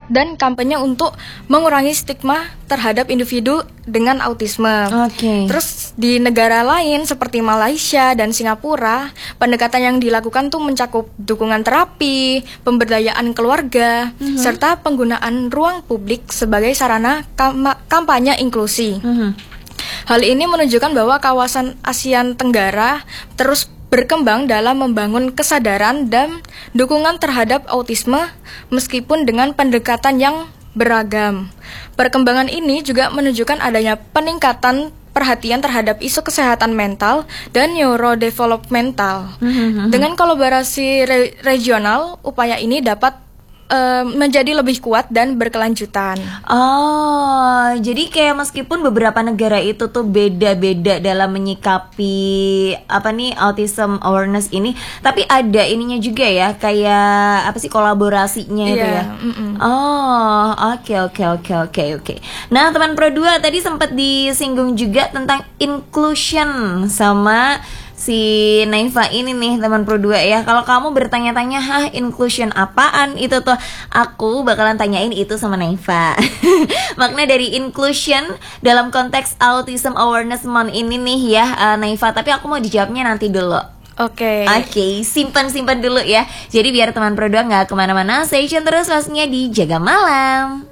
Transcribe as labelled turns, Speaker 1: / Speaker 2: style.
Speaker 1: dan kampanye untuk mengurangi stigma terhadap individu dengan autisme. Terus di negara lain seperti Malaysia dan Singapura, pendekatan yang dilakukan tuh mencakup dukungan terapi, pemberdayaan keluarga, serta penggunaan ruang publik sebagai sarana kampanye inklusi. Hal ini menunjukkan bahwa kawasan Asia Tenggara terus berkembang dalam membangun kesadaran dan dukungan terhadap autisme meskipun dengan pendekatan yang beragam. Perkembangan ini juga menunjukkan adanya peningkatan perhatian terhadap isu kesehatan mental dan neurodevelopmental. Dengan kolaborasi regional, upaya ini dapat menjadi lebih kuat dan berkelanjutan.
Speaker 2: Jadi kayak meskipun beberapa negara itu tuh beda-beda dalam menyikapi autism awareness ini, tapi ada ininya juga ya, kayak kolaborasinya itu ya. Oke. Nah, teman Pro 2 tadi sempat disinggung juga tentang inclusion sama si Naifa ini nih, teman Pro 2 ya. Kalau kamu bertanya-tanya, inclusion apaan itu tuh, aku bakalan tanyain itu sama Naifa. Makna dari inclusion dalam konteks Autism Awareness Month ini nih ya, Naifa. Tapi aku mau dijawabnya nanti dulu. Oke, simpan dulu ya. Jadi biar teman Pro 2 gak kemana-mana, stay tune terus pastinya di Jaga Malam.